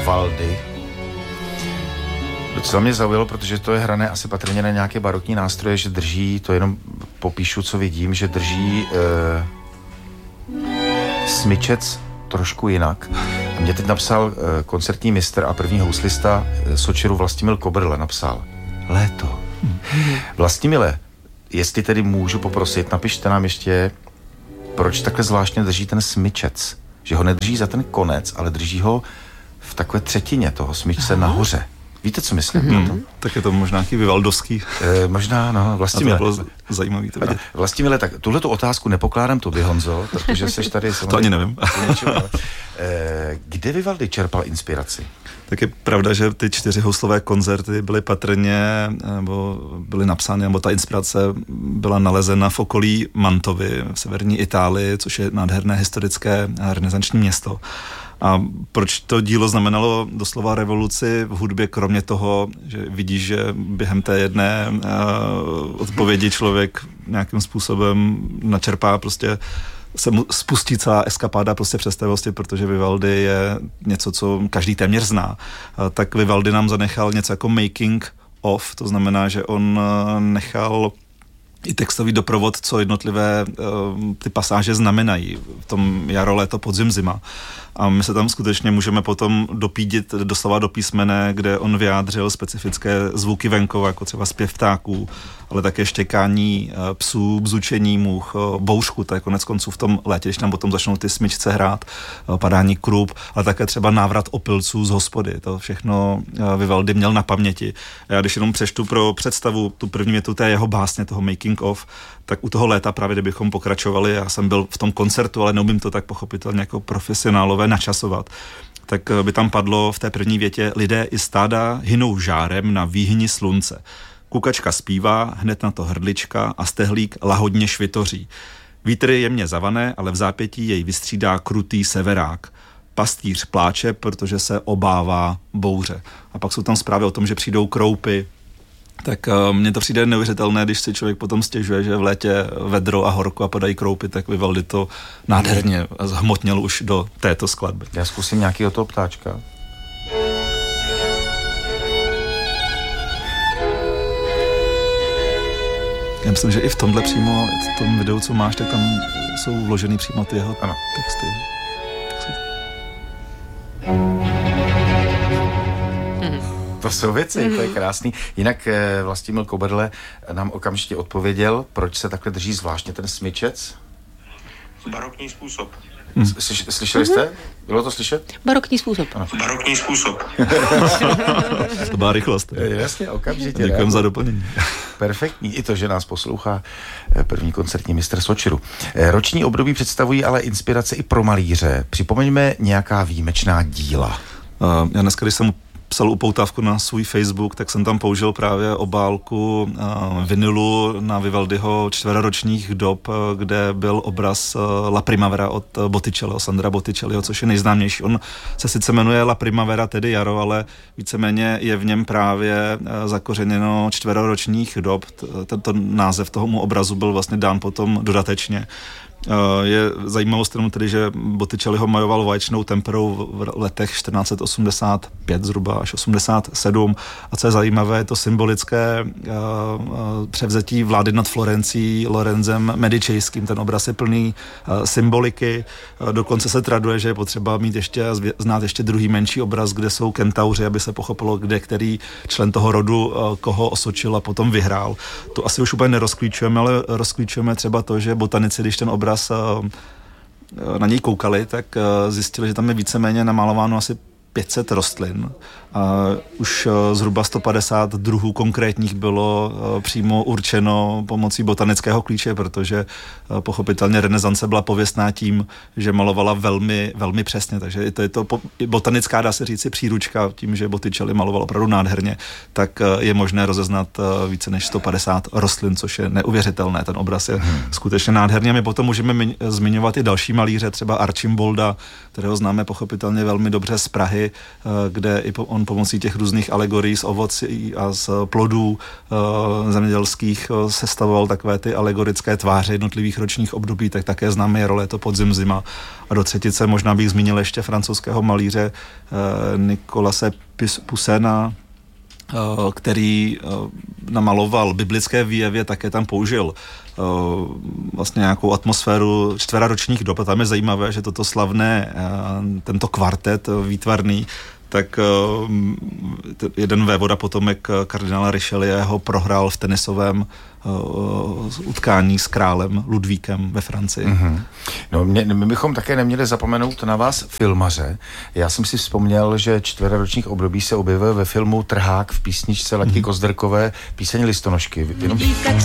Vivaldi. Docela mě zaujalo, protože to je hrané asi patrně na nějaké barokní nástroje, že drží, to jenom popíšu, co vidím, že drží smyčec trošku jinak. A mě teď napsal koncertní mistr a první houslista Sočiru Vlastimil Kobrle napsal Léto. Vlastimile, jestli tedy můžu poprosit, napište nám ještě, proč takhle zvláštně drží ten smyčec. Že ho nedrží za ten konec, ale drží ho v takové třetině toho smyčce nahoře. Víte, co myslím? Tak je to možná nějaký vivaldovský. Možná, no, Vlastimile. To bylo zajímavý to vidět. Vlastimile, tak tuhletu otázku nepokládám tobě, Honzo, protože seš tady... To ani nevím. Kde Vivaldi čerpal inspiraci? Tak je pravda, že ty 4 houslové koncerty byly patrně, nebo byly napsány, nebo ta inspirace byla nalezena v okolí Mantovy v severní Itálii, což je nádherné historické renesanční město. A proč to dílo znamenalo doslova revoluci v hudbě, kromě toho, že vidíš, že během té jedné odpovědi člověk nějakým způsobem načerpá prostě se mu spustí celá eskapáda prostě představivosti, protože Vivaldi je něco, co každý téměř zná. Tak Vivaldi nám zanechal něco jako making of, to znamená, že on nechal i textový doprovod, co jednotlivé ty pasáže znamenají v tom jaro, léto, podzim, zima. A my se tam skutečně můžeme potom dopídit doslova do písmene, kde on vyjádřil specifické zvuky venkova, jako třeba zpěv ptáků, ale také štěkání psů, bzučení much, bouřku, to je konec konců v tom létě, když tam potom začnou ty smyčce hrát, padání krup, ale také třeba návrat opilců z hospody. To všechno Vivaldi měl na paměti. Já když jenom přečtu pro představu tu první větu té jeho básně, toho making of, tak u toho léta právě, kdybychom pokračovali, já jsem byl v tom koncertu, ale neumím to tak pochopitelně jako profesionálové načasovat, tak by tam padlo v té první větě: lidé i stáda hynou žárem na výhni slunce. Kukačka zpívá, hned na to hrdlička a stehlík lahodně švitoří. Vítr je jemně zavané, ale v zápětí jej vystřídá krutý severák. Pastýř pláče, protože se obává bouře. A pak jsou tam zprávy o tom, že přijdou kroupy. Tak mně to přijde neuvěřitelné, když si člověk potom stěžuje, že v létě vedro a horko a padají kroupy, tak Vivaldi to nádherně zhmotnil už do této skladby. Já zkusím nějaký od toho ptáčka. Já myslím, že i v tomhle přímo, v tom videu, co máš, tak tam jsou vložený přímo ty jeho texty. To jsou věci, to je krásný. Jinak Vlastimil Koberle nám okamžitě odpověděl, proč se takhle drží zvláštně ten smyčec. Barokní způsob. Slyšeli jste? Bylo to slyšet? Barokní způsob. Ano. Barokní způsob. To byla rychlost. Jasně, okamžitě. Děkujeme za doplnění. Perfektní. I to, že nás poslouchá první koncertní mistr Sočiru. Roční období představují ale inspirace i pro malíře. Připomeňme nějaká výjimečná díla. Já dneska, když jsem psal upoutávku na svůj Facebook, tak jsem tam použil právě obálku vinilu na Vivaldiho 4ročních dob, kde byl obraz La Primavera od Botticelliho, Sandra Botticelliho, což je nejznámější. On se sice jmenuje La Primavera, tedy jaro, ale víceméně je v něm právě zakořeněno 4ročních dob. Tento název tomu obrazu byl vlastně dán potom dodatečně. Je zajímavost jenom tedy, že Botticelli ho majoval vaječnou temperou v letech 1485 zhruba až 87 a co je zajímavé, je to symbolické převzetí vlády nad Florencií Lorenzem Medičejským. Ten obraz je plný symboliky, dokonce se traduje, že je potřeba mít znát ještě druhý menší obraz, kde jsou kentauři, aby se pochopilo, kde který člen toho rodu koho osočil a potom vyhrál. To asi už úplně nerozklíčujeme, ale rozklíčujeme třeba to, že botanici, když ten obraz na něj koukali, tak zjistili, že tam je víceméně namalováno asi 500 rostlin. Už zhruba 150 druhů konkrétních bylo přímo určeno pomocí botanického klíče, protože pochopitelně renesance byla pověstná tím, že malovala velmi, velmi přesně. Takže je to botanická, dá se říci, příručka, tím, že Botticelli maloval opravdu nádherně, tak je možné rozeznat více než 150 rostlin, což je neuvěřitelné. Ten obraz je skutečně nádherný. My potom můžeme zmiňovat i další malíře, třeba Archimbolda, kterého známe pochopitelně velmi dobře z Prahy, hry, kde i on pomocí těch různých alegorií z ovocí a z plodů zemědělských sestavoval takové ty alegorické tváře jednotlivých ročních období, tak také známe jaro, léto, podzim, zima. A do třetice možná bych zmínil ještě francouzského malíře Nicolase Poussena, který namaloval biblické výjevy, také tam použil vlastně nějakou atmosféru čtveraročních dob. A tam je zajímavé, že toto slavné, tento kvartet výtvarný, tak jeden vévoda, potomek kardinála Richelieuho, prohrál v tenisovém utkání s králem Ludvíkem ve Francii. Mm-hmm. No, my bychom také neměli zapomenout na vás filmaře. Já jsem si vzpomněl, že čtveraročních období se objevil ve filmu Trhák v písničce Laďky Kozderkové píseň Listonošky.